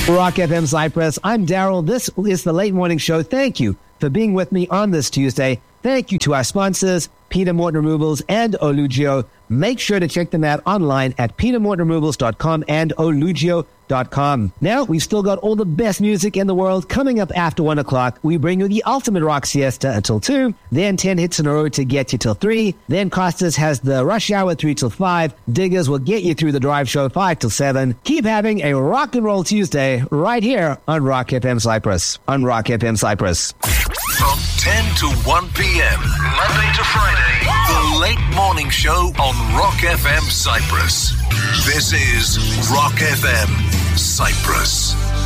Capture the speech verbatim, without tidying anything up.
Rock F M Cyprus. I'm Daryl. This is the Late Morning Show. Thank you for being with me on this Tuesday. Thank you to our sponsors, Peter Morton Removals and Olugio. Make sure to check them out online at peter morton removals dot com and olugio dot com. Now, we've still got all the best music in the world. Coming up after one o'clock, we bring you the ultimate rock siesta until two, then ten hits in a row to get you till three. Then Costas has the rush hour three till five. Diggers will get you through the drive show five till seven. Keep having a rock and roll Tuesday right here on Rock F M Cyprus. On Rock F M Cyprus. From ten to one p.m., Monday to Friday, the Late Morning Show on Rock F M Cyprus. This is Rock F M Cyprus.